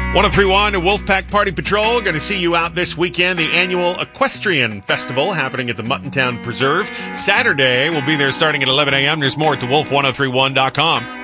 1031 Wolfpack Party Patrol. Going to see you out this weekend. The annual Equestrian Festival happening at the Muttontown Preserve. Saturday, we'll be there starting at 11 a.m. There's more at thewolf1031.com.